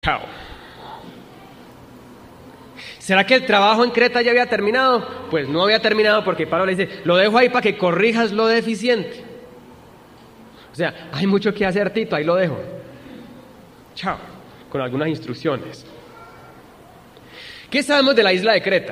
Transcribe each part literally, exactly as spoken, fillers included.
Chao. ¿Será que el trabajo en Creta ya había terminado? Pues no había terminado, porque Pablo le dice, lo dejo ahí para que corrijas lo deficiente. O sea, hay mucho que hacer, Tito, ahí lo dejo. Chao, con algunas instrucciones. ¿Qué sabemos de la isla de Creta?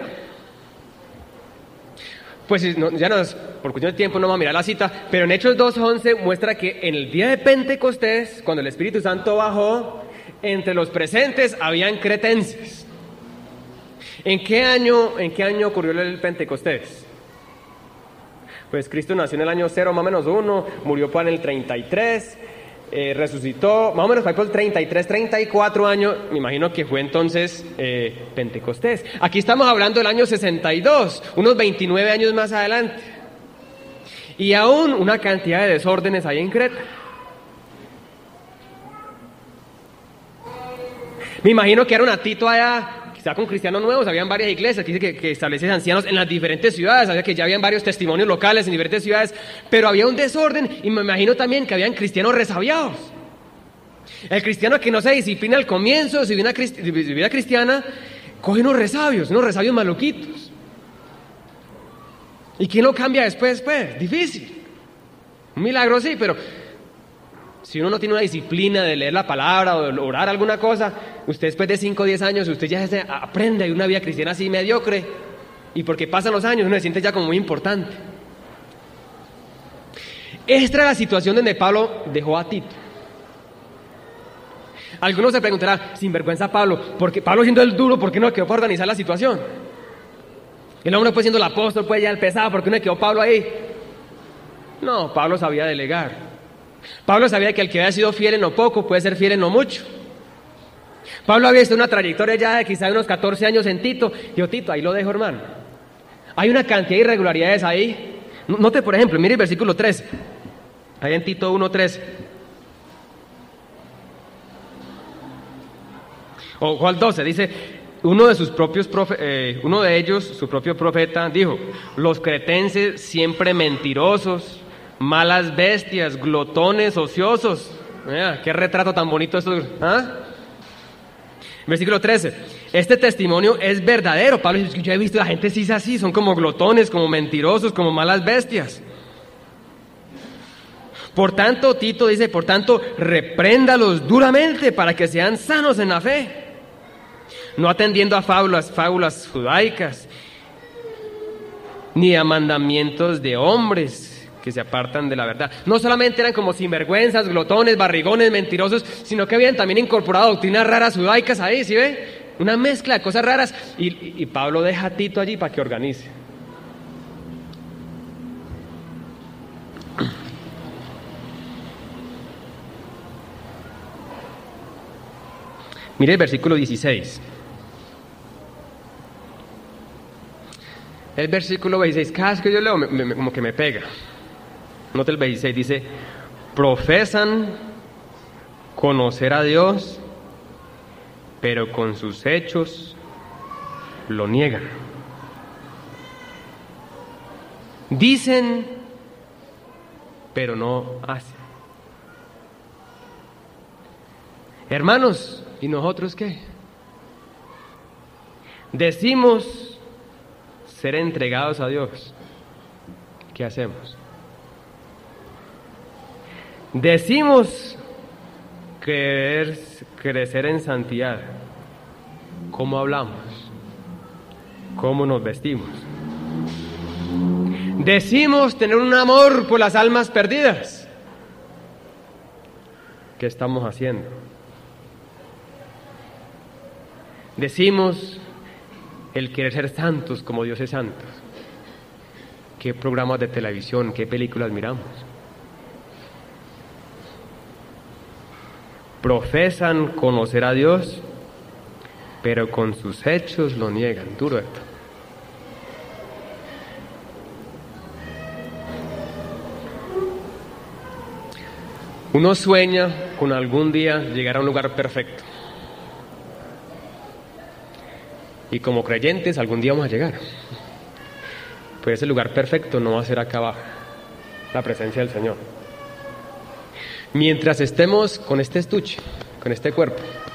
Pues no, ya nos, por cuestión de tiempo no vamos a mirar la cita, pero en Hechos dos once muestra que en el día de Pentecostés, cuando el Espíritu Santo bajó, entre los presentes habían cretenses. ¿En qué año, en qué año ocurrió el Pentecostés? Pues Cristo nació en el año cero más o menos uno, murió para el treinta y tres, eh, resucitó, más o menos fue por el treinta y tres, treinta y cuatro años, me imagino que fue entonces eh, Pentecostés. Aquí estamos hablando del año sesenta y dos, unos veintinueve años más adelante. Y aún una cantidad de desórdenes hay en Creta. Me imagino que era una Tito allá, quizá con cristianos nuevos, habían varias iglesias que, que, que establecen ancianos en las diferentes ciudades, sabía que ya habían varios testimonios locales en diferentes ciudades, pero había un desorden y me imagino también que habían cristianos resabiados. El cristiano que no se disciplina al comienzo de su vida, de su vida cristiana, coge unos resabios, unos resabios maluquitos. ¿Y quién lo cambia después? Pues, difícil. Un milagro sí, pero si uno no tiene una disciplina de leer la palabra o de orar alguna cosa, usted después de cinco o diez años, usted ya se aprende de una vida cristiana así mediocre, y porque pasan los años uno se siente ya como muy importante. Esta era la situación donde Pablo dejó a Tito. Algunos se preguntarán, sinvergüenza Pablo, porque Pablo siendo el duro, ¿por qué no quedó para organizar la situación? El hombre pues siendo el apóstol, pues ya el pesado, ¿por qué no quedó Pablo ahí? No, Pablo sabía delegar. Pablo sabía que el que había sido fiel en lo poco puede ser fiel en lo mucho. Pablo había visto una trayectoria ya de quizá unos catorce años en Tito. Dijo, Tito, ahí lo dejo, hermano. Hay una cantidad de irregularidades ahí. Note, por ejemplo, mire el versículo tres. Ahí en Tito uno tres. O Juan doce, dice, uno de sus propios profe- eh, uno de ellos, su propio profeta, dijo, los cretenses siempre mentirosos, malas bestias, glotones, ociosos. Mira, qué retrato tan bonito esto. ¿Ah? Versículo trece. Este testimonio es verdadero. Pablo dice, yo he visto a la gente sí es así, son como glotones, como mentirosos, como malas bestias. Por tanto, Tito dice, por tanto, repréndalos duramente para que sean sanos en la fe, no atendiendo a fábulas, fábulas judaicas, ni a mandamientos de hombres que se apartan de la verdad. No solamente eran como sinvergüenzas, glotones, barrigones, mentirosos, sino que habían también incorporado doctrinas raras judaicas ahí, ¿sí ve? Una mezcla de cosas raras. Y, y, y Pablo deja a Tito allí para que organice. Mire el versículo dieciséis. El versículo veintiséis, cada vez que yo leo, me, me, como que me pega. Note el veintiséis, dice, profesan conocer a Dios, pero con sus hechos lo niegan. Dicen, pero no hacen. Hermanos, ¿y nosotros qué? Decimos ser entregados a Dios. ¿Qué hacemos? Decimos querer crecer en santidad. ¿Cómo hablamos? ¿Cómo nos vestimos? Decimos tener un amor por las almas perdidas. ¿Qué estamos haciendo? Decimos el querer ser santos como Dios es santo. ¿Qué programas de televisión, qué películas miramos? Profesan conocer a Dios, pero con sus hechos lo niegan. Duro esto. Uno sueña con algún día llegar a un lugar perfecto. Y como creyentes algún día vamos a llegar. Pero ese lugar perfecto no va a ser acá abajo, la presencia del Señor. Mientras estemos con este estuche, con este cuerpo,